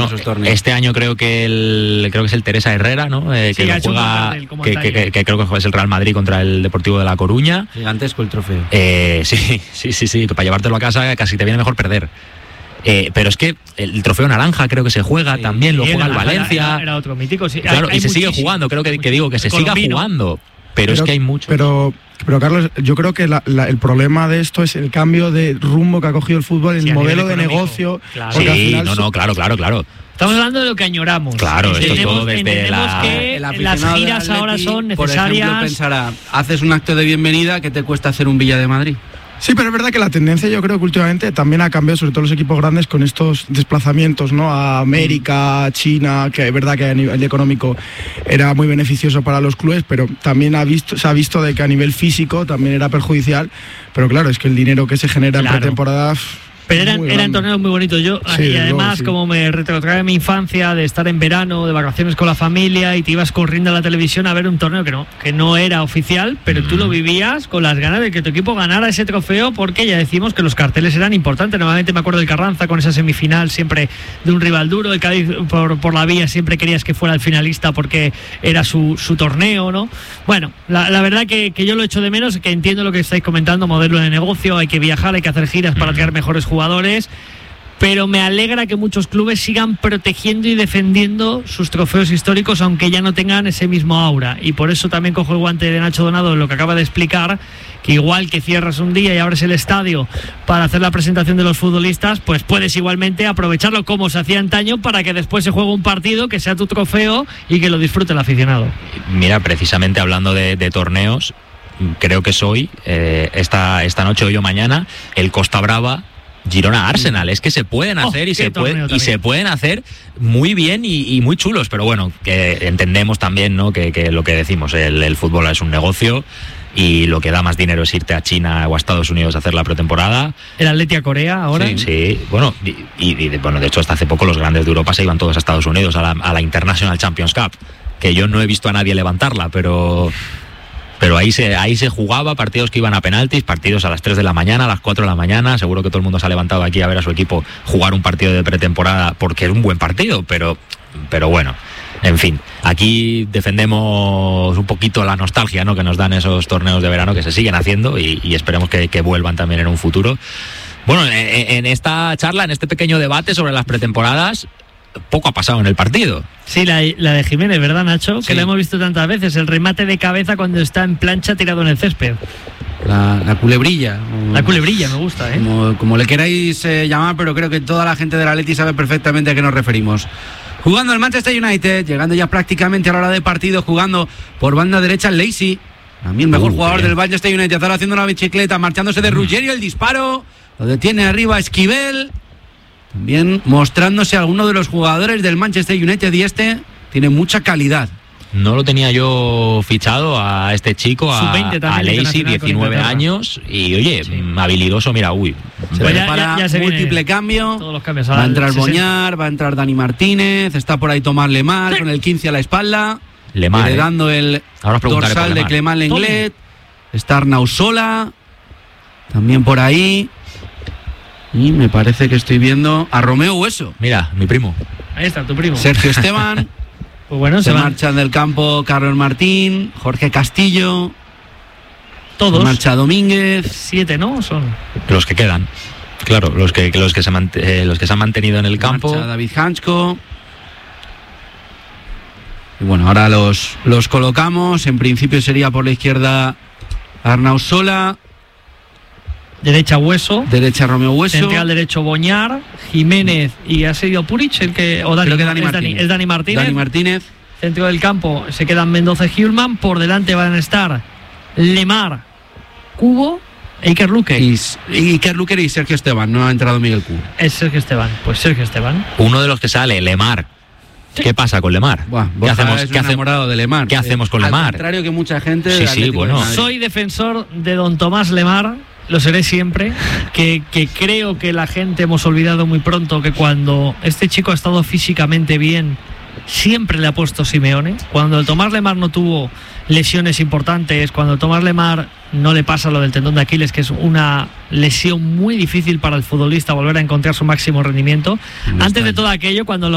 Este año creo que es el Teresa Herrera, ¿no? Que sí, juega, que creo que es el Real Madrid contra el Deportivo de La Coruña. Gigantesco el trofeo. Sí, que para llevártelo a casa casi te viene mejor perder. Pero es que el trofeo naranja creo que se juega también, lo juega el Valencia. Era otro mítico, sí. Claro, y se sigue jugando, creo que digo que se siga jugando. Pero es que hay mucho. Pero Carlos, yo creo que el problema de esto es el cambio de rumbo que ha cogido el fútbol, el modelo de negocio. Claro. Sí, claro. Estamos hablando de lo que añoramos. Claro, esto es todo desde las giras ahora son necesarias. Por ejemplo, pensará, haces un acto de bienvenida que te cuesta hacer un Villa de Madrid. Sí, pero es verdad que la tendencia yo creo que últimamente también ha cambiado, sobre todo los equipos grandes, con estos desplazamientos, ¿no? A América, China, que es verdad que a nivel económico era muy beneficioso para los clubes, pero también se ha visto de que a nivel físico también era perjudicial. Pero claro, es que el dinero que se genera en pretemporada... Pero eran torneos muy bonitos. Y además, como me retrotrae a mi infancia de estar en verano, de vacaciones con la familia, y te ibas corriendo a la televisión a ver un torneo que no era oficial, pero tú lo vivías con las ganas de que tu equipo ganara ese trofeo, porque ya decimos que los carteles eran importantes. Normalmente me acuerdo del Carranza con esa semifinal siempre de un rival duro, el Cádiz por la vía siempre querías que fuera el finalista porque era su torneo, ¿no? Bueno, la verdad que yo lo echo de menos, que entiendo lo que estáis comentando, modelo de negocio, hay que viajar, hay que hacer giras para traer mejores jugadores, pero me alegra que muchos clubes sigan protegiendo y defendiendo sus trofeos históricos, aunque ya no tengan ese mismo aura. Y por eso también cojo el guante de Nacho Donado, lo que acaba de explicar, que igual que cierras un día y abres el estadio para hacer la presentación de los futbolistas, pues puedes igualmente aprovecharlo como se hacía antaño para que después se juegue un partido que sea tu trofeo y que lo disfrute el aficionado. Mira, precisamente hablando de torneos, creo que es hoy, esta noche o mañana, el Costa Brava Girona Arsenal, es que se pueden hacer y se pueden hacer muy bien y muy chulos, pero bueno, que entendemos también, ¿no? que lo que decimos, el fútbol es un negocio y lo que da más dinero es irte a China o a Estados Unidos a hacer la pretemporada. ¿El Atleti a Corea ahora? Sí, bueno, de hecho hasta hace poco los grandes de Europa se iban todos a Estados Unidos a la International Champions Cup, que yo no he visto a nadie levantarla, pero ahí se jugaba partidos que iban a penaltis, partidos a las 3 de la mañana, a las 4 de la mañana. Seguro que todo el mundo se ha levantado aquí a ver a su equipo jugar un partido de pretemporada porque es un buen partido, pero bueno, en fin, aquí defendemos un poquito la nostalgia, ¿no?, que nos dan esos torneos de verano que se siguen haciendo y esperemos que vuelvan también en un futuro. Bueno, en esta charla, en este pequeño debate sobre las pretemporadas, poco ha pasado en el partido. Sí, la de Jiménez, ¿verdad, Nacho? Sí. Que lo hemos visto tantas veces, el remate de cabeza cuando está en plancha tirado en el césped. La culebrilla. La culebrilla, me gusta, ¿eh? Como le queráis llamar, pero creo que toda la gente del Atleti sabe perfectamente a qué nos referimos. Jugando el Manchester United, llegando ya prácticamente a la hora de partido, jugando por banda derecha el Lacey, también el mejor jugador del Manchester United, ahora haciendo una bicicleta, marchándose de Ruggiero, el disparo, lo detiene arriba Esquivel. También mostrándose alguno de los jugadores del Manchester United, y tiene mucha calidad. No lo tenía yo fichado a este chico, a Lacey, 19 años, y oye, habilidoso, mira, Se prepara múltiple cambio, va a entrar Boñar, va a entrar Dani Martínez, está por ahí Tomás Lemar, con el 15 a la espalda, heredando el dorsal de Clement Lenglet, está Arnau Sola, también por ahí. Y me parece que estoy viendo a Romeo Hueso. Mira, mi primo. Ahí está, tu primo. Sergio Esteban. Pues bueno, se marchan del campo Carlos Martín, Jorge Castillo. Todos. Se marcha Domínguez. 7, ¿no? Son los que quedan. Claro, los que se han mantenido en el campo. Marcha David Hanchko. Y bueno, ahora los colocamos. En principio sería por la izquierda Arnau Sola. Derecha Hueso. Derecha Romeo Hueso. Central derecho Boñar, Jiménez y ha sido Puric el que. O Dani, creo que Dani Martínez. Es Dani Martínez. Dani Martínez. Centro del campo se quedan Mendoza y Hjulman. Por delante van a estar Lemar, Cubo e Iker Luque. Y Iker Luque y Sergio Esteban. No ha entrado Miguel Cubo. Es Sergio Esteban. Pues Sergio Esteban. Uno de los que sale, Lemar. Sí. ¿Qué pasa con Lemar? ¿Qué hacemos? ¿Qué enamorado de Lemar? ¿Qué hacemos con Lemar? Al contrario que mucha gente. Sí, bueno. Soy defensor de don Tomás Lemar. Lo seré siempre, que creo que la gente hemos olvidado muy pronto que cuando este chico ha estado físicamente bien, siempre le ha puesto Simeone. Cuando el Tomás Lemar no tuvo lesiones importantes, cuando el Tomás Lemar no le pasa lo del tendón de Aquiles, que es una lesión muy difícil para el futbolista volver a encontrar su máximo rendimiento. Antes de todo aquello, cuando